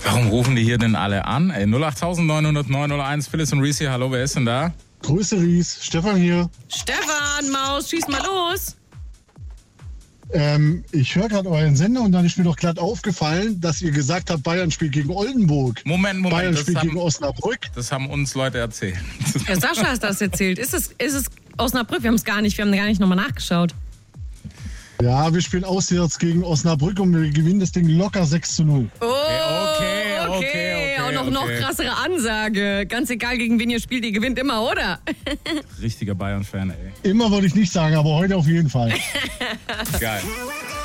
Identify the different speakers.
Speaker 1: Warum rufen die hier denn alle an? 0890901, Phyllis und Reese hier. Hallo, wer ist denn da?
Speaker 2: Grüße Ries, Stefan hier.
Speaker 3: Stefan, Maus, schieß mal los.
Speaker 2: Ich höre gerade euren Sender und dann ist mir doch glatt aufgefallen, dass ihr gesagt habt, Bayern spielt gegen Oldenburg.
Speaker 1: Moment.
Speaker 2: Bayern spielt gegen Osnabrück.
Speaker 1: Das haben uns Leute erzählt.
Speaker 3: Ja, Sascha hat das erzählt. Ist es Osnabrück? Wir haben gar nicht nochmal nachgeschaut.
Speaker 2: Ja, wir spielen auswärts gegen Osnabrück und wir gewinnen das Ding locker 6:0.
Speaker 3: Okay. Und noch krassere Ansage. Ganz egal, gegen wen ihr spielt, ihr gewinnt immer, oder?
Speaker 1: Richtiger Bayern-Fan, ey.
Speaker 2: Immer würde ich nicht sagen, aber heute auf jeden Fall.
Speaker 1: Geil.